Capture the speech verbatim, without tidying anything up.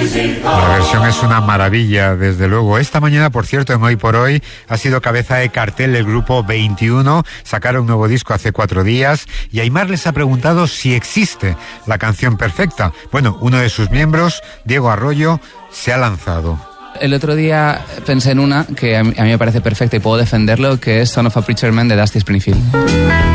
La versión es una maravilla, desde luego. Esta mañana, por cierto, en Hoy por Hoy, ha sido cabeza de cartel del grupo veintiuno. Sacaron un nuevo disco hace cuatro días y Aimar les ha preguntado si existe la canción perfecta. Bueno, uno de sus miembros, Diego Arroyo, se ha lanzado. El otro día pensé en una que a mí, a mí me parece perfecta y puedo defenderlo, que es Son of a Preacher Man de Dusty Springfield.